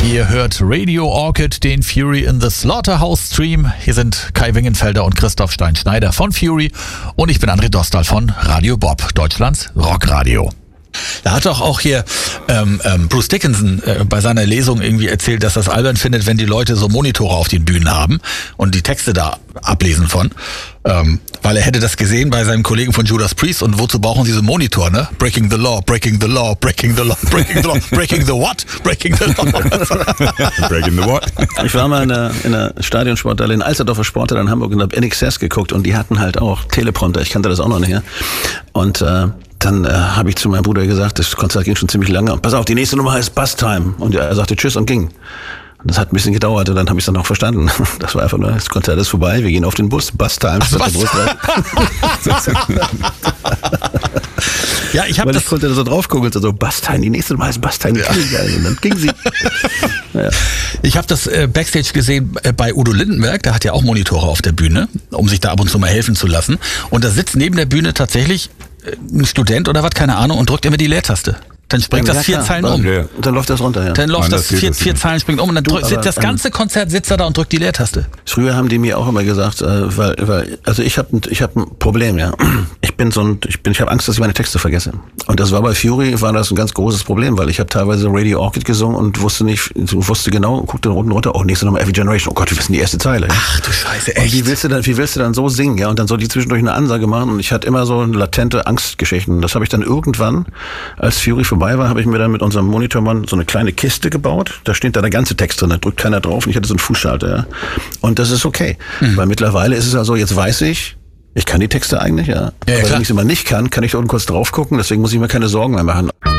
Ihr hört Radio Orchid, den Fury in the Slaughterhouse Stream. Hier sind Kai Wingenfelder und Christoph Stein-Schneider von Fury und ich bin André Dostal von Radio Bob, Deutschlands Rockradio. Da hat doch auch hier Bruce Dickinson bei seiner Lesung irgendwie erzählt, dass das albern findet, wenn die Leute so Monitore auf den Bühnen haben und die Texte da ablesen von. Weil er hätte das gesehen bei seinem Kollegen von Judas Priest und wozu brauchen sie so einen Monitor, ne? Breaking the law, breaking the law, breaking the law, breaking the law, breaking the what? Breaking the law. Breaking the what? Ich war mal in einer Stadionsporthalle in Alsterdorfer Sporthalle in Hamburg und habe NXS geguckt und die hatten halt auch Teleprompter. Ich kannte das auch noch nicht. Und dann habe ich zu meinem Bruder gesagt, das Konzert ging schon ziemlich lange. Pass auf, die nächste Nummer heißt Bus Time. Und er sagte Tschüss und ging. Und das hat ein bisschen gedauert und dann habe ich es dann auch verstanden. Das war einfach nur, das Konzert ist vorbei, wir gehen auf den Bus. Bus Time. Ja, ich habe das. Ich konnte da so drauf gucken, so Bus Time, die nächste Nummer heißt Bus Time. Und dann ging sie. Ja. Ich habe das Backstage gesehen bei Udo Lindenberg, der hat ja auch Monitore auf der Bühne, um sich da ab und zu mal helfen zu lassen. Und da sitzt neben der Bühne tatsächlich ein Student oder was, keine Ahnung, und drückt immer die Leertaste. Dann springt das 4 Zeilen um. Ja. Und dann läuft das runter, ja. Dann läuft das 4 Zeilen springt um und dann sitzt das ganze Konzert sitzt er da und drückt die Leertaste. Früher haben die mir auch immer gesagt, also ich habe ein Problem, ja. Ich habe Angst, dass ich meine Texte vergesse. Und das war bei Fury war das ein ganz großes Problem, weil ich habe teilweise Radio Orchid gesungen und wusste genau, guckte unten runter, oh, nächste Nummer Every Generation. Oh Gott, wir wissen die erste Zeile. Ja. Ach du Scheiße, echt. Und wie willst du dann so singen, ja? Und dann soll die zwischendurch eine Ansage machen und ich hatte immer so latente Angstgeschichten. Das habe ich dann irgendwann, als Fury vorbei war, habe ich mir dann mit unserem Monitormann so eine kleine Kiste gebaut. Da steht da der ganze Text drin, da drückt keiner drauf und ich hatte so einen Fußschalter, ja. Und das ist okay. Weil mittlerweile ist es also, jetzt weiß ich kann die Texte eigentlich, ja. Aber wenn ich sie mal nicht kann ich da unten kurz drauf gucken, deswegen muss ich mir keine Sorgen mehr machen.